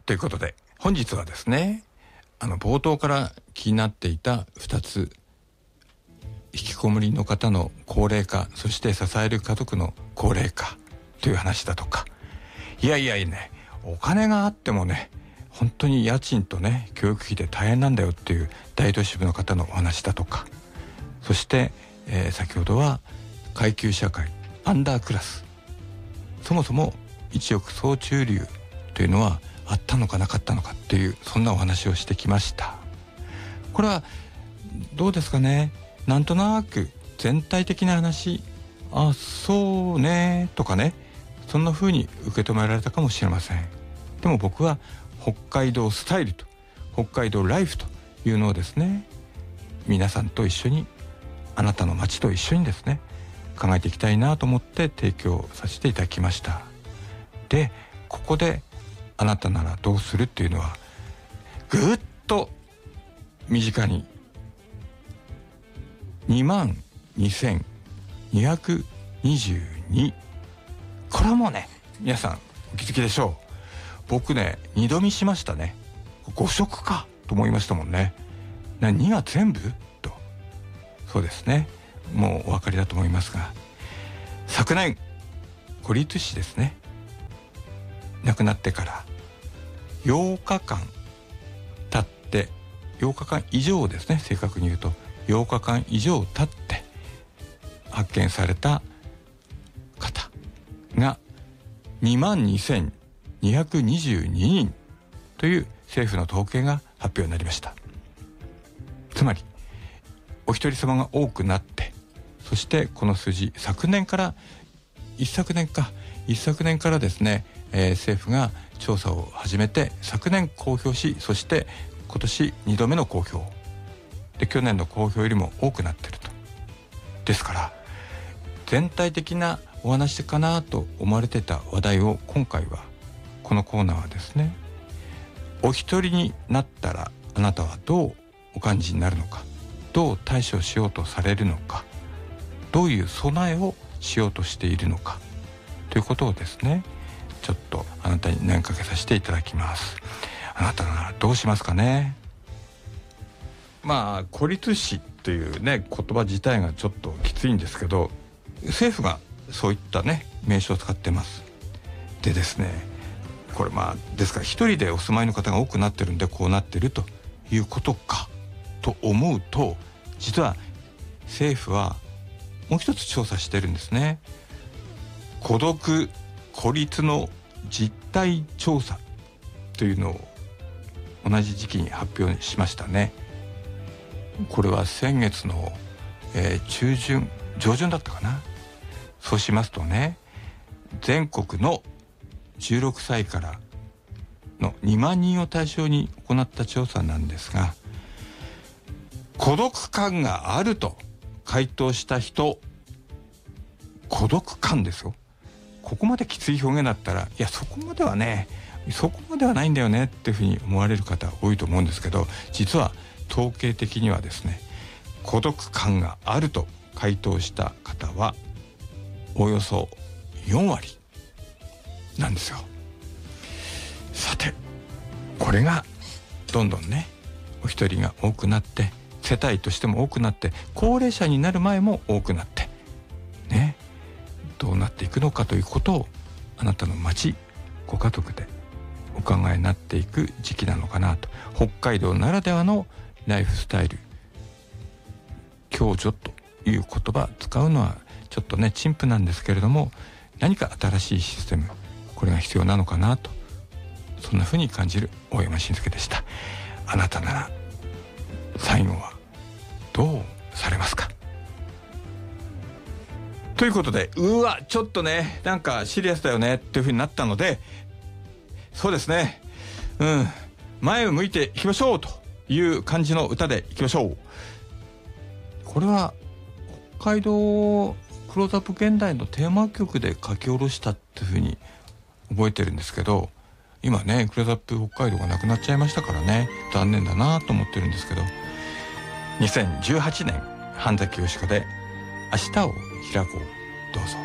ということで本日はですね、冒頭から気になっていた2つ、引きこもりの方の高齢化、そして支える家族の高齢化という話だとか、いやね、お金があってもね、本当に家賃とね教育費で大変なんだよっていう大都市部の方のお話だとか、そして、先ほどは階級社会、アンダークラス、そもそも一億総中流というのはあったのかなかったのかっていう、そんなお話をしてきました。これはどうですかね、なんとなく全体的な話、あ、そうねとかね、そんな風に受け止められたかもしれません。でも僕は北海道スタイルと北海道ライフというのをですね、皆さんと一緒に、あなたの街と一緒にですね考えていきたいなと思って提供させていただきました。で、ここであなたならどうするっていうのはぐっと身近に22,222、これはもうね皆さんお気づきでしょう。僕ね2度見しましたね。5色かと思いましたもんね。2が全部と。そうですね、もうお分かりだと思いますが、昨年孤立死ですね、亡くなってから8日間経って、8日間以上ですね、正確に言うと8日間以上経って発見された方が22,222人という政府の統計が発表になりました。つまりお一人様が多くなって、そしてこの数字、一昨年からですね、政府が調査を始めて昨年公表し、そして今年2度目の公表で、去年の公表よりも多くなっていると。ですから全体的なお話かなと思われてた話題を、今回はこのコーナーはですね、お一人になったらあなたはどうお感じになるのか、どう対処しようとされるのか、どういう備えをしようとしているのかということをですね、ちょっとあなたに投げかけさせていただきます。あなたならどうしますかね。まあ孤立死というね言葉自体がちょっときついんですけど、政府がそういったね名称を使ってます。でですね、これですから一人でお住まいの方が多くなってるんでこうなってるということかと思うと、実は政府はもう一つ調査してるんですね。孤独・孤立の実態調査というのを同じ時期に発表しましたね。これは先月の、上旬だったかな。そうしますとね、全国の16歳からの2万人を対象に行った調査なんですが、孤独感があると回答した人、孤独感ですよ。ここまできつい表現だったら、いやそこまではないんだよねっていうふうに思われる方多いと思うんですけど、実は統計的にはですね、孤独感があると回答した方はおよそ4割なんですよ。さて、これがどんどんねお一人が多くなって、世帯としても多くなって、高齢者になる前も多くなってね、どうなっていくのかということを、あなたの町、ご家族でお考えになっていく時期なのかなと。北海道ならではのライフスタイル、共助という言葉使うのはちょっとね陳腐なんですけれども、何か新しいシステム、これが必要なのかなと、そんなふうに感じる大山伸介でした。あなたなら最後はどうされますか。ということで、ちょっとねなんかシリアスだよねっていうふうになったので、そうですね、前を向いていきましょうという感じの歌でいきましょう。これは北海道クローズアップ現代のテーマ曲で書き下ろしたっていうふうに覚えてるんですけど、今ねクローズアップ北海道がなくなっちゃいましたからね、残念だなと思ってるんですけど、2018年半崎よしかで明日を開こう、どうぞ。